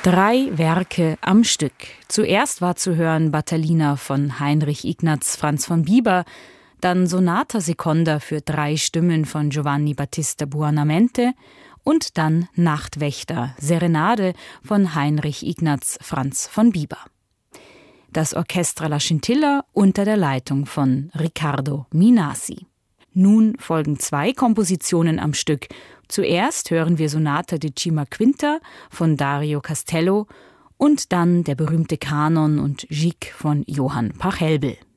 3 Werke am Stück. Zuerst war zu hören Battalina von Heinrich Ignaz Franz von Bieber, dann Sonata Seconda für 3 Stimmen von Giovanni Battista Buonamente und dann Nachtwächter, Serenade von Heinrich Ignaz Franz von Bieber. Das Orchestra La Scintilla unter der Leitung von Riccardo Minasi. Nun folgen 2 Kompositionen am Stück. Zuerst hören wir Sonata di Cima Quinta von Dario Castello und dann der berühmte Kanon und Gigue von Johann Pachelbel.